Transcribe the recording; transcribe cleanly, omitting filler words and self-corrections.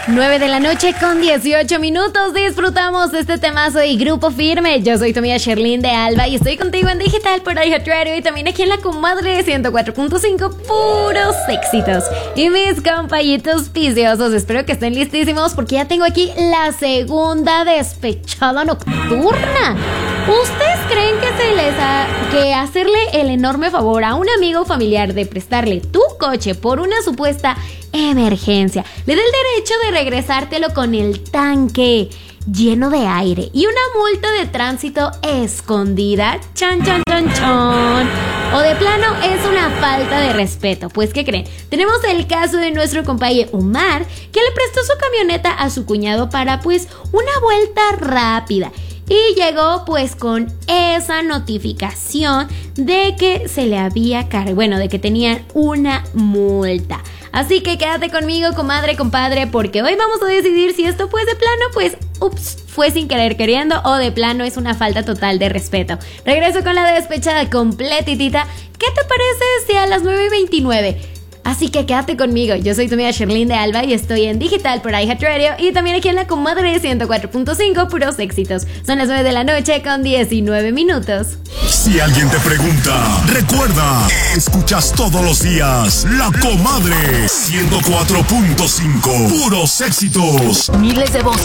9 de la noche con 18 minutos. Disfrutamos de este temazo de Grupo Firme. Yo soy tu amiga Sherlyn de Alba y estoy contigo en digital por iHeartRadio y también aquí en la comadre 104.5, puros éxitos. Y mis compañitos viciosos, espero que estén listísimos porque ya tengo aquí la segunda despechada nocturna. ¿Ustedes creen que hacerle el enorme favor a un amigo o familiar de prestarle tu coche por una supuesta emergencia le da el derecho de regresártelo con el tanque lleno de aire y una multa de tránsito escondida? Chan, chan, chan, chan. O de plano es una falta de respeto. Pues, ¿qué creen? Tenemos el caso de nuestro compañero Omar, que le prestó su camioneta a su cuñado para pues una vuelta rápida. Y llegó pues con esa notificación de que se le había de que tenían una multa. Así que quédate conmigo, comadre, compadre, porque hoy vamos a decidir si esto pues de plano pues fue sin querer queriendo o de plano es una falta total de respeto. Regreso con la despechada completitita. ¿Qué te parece si a las 9:29? Así que quédate conmigo, yo soy tu amiga Sherlyn de Alba y estoy en digital por iHeartRadio y también aquí en la comadre 104.5, puros éxitos. Son las 9 de la noche con 19 minutos. Si alguien te pregunta, recuerda, escuchas todos los días La Comadre 104.5, puros éxitos. Miles de voces.